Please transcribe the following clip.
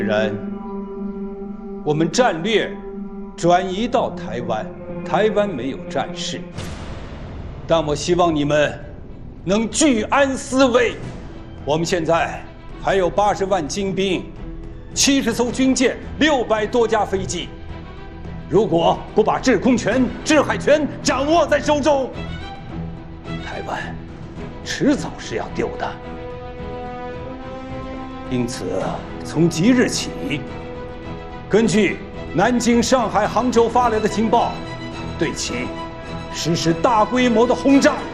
然，我们战略转移到台湾，台湾没有战事。但我希望你们能居安思危。我们现在还有80万精兵，70艘军舰，600多架飞机。如果不把制空权、制海权掌握在手中，台湾迟早是要丢的。因此，从即日起，根据南京、上海、杭州发来的情报，对其实施大规模的轰炸。